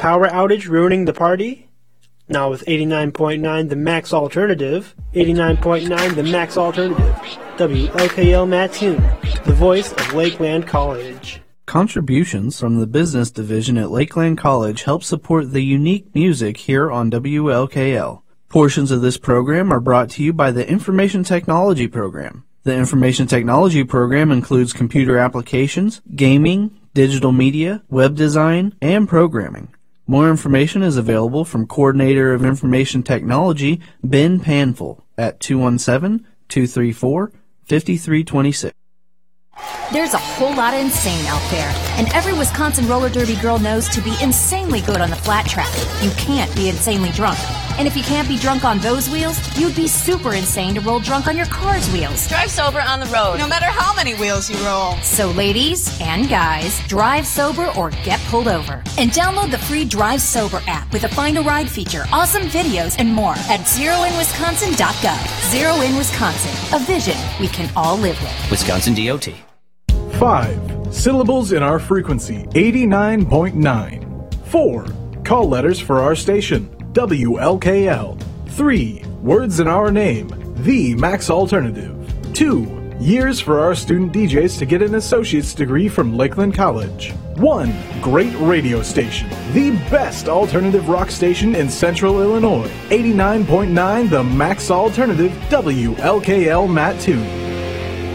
power outage ruining the party? Now with 89.9 The Max Alternative, 89.9 The Max Alternative, WLKL Mattoon, the voice of Lakeland College. Contributions from the business division at Lakeland College help support the unique music here on WLKL. Portions of this program are brought to you by the Information Technology Program. The Information Technology Program includes computer applications, gaming, digital media, web design, and programming. More information is available from Coordinator of Information Technology, Ben Panful, at 217-234-5326. There's a whole lot of insane out there, and every Wisconsin roller derby girl knows to be insanely good on the flat track, you can't be insanely drunk. And if you can't be drunk on those wheels, you'd be super insane to roll drunk on your car's wheels. Drive sober on the road, no matter how many wheels you roll. So ladies and guys, drive sober or get pulled over. And download the free Drive Sober app with a Find a Ride feature, awesome videos, and more at zeroinwisconsin.gov. Zero in Wisconsin, a vision we can all live with. Wisconsin DOT. 5. Syllables in our frequency, 89.9. 4. Call letters for our station, WLKL. 3. Words in our name, The Max Alternative. 2. Years for our student DJs to get an associate's degree from Lakeland College. 1. Great radio station, the best alternative rock station in Central Illinois. 89.9 The Max Alternative, WLKL Mattoon.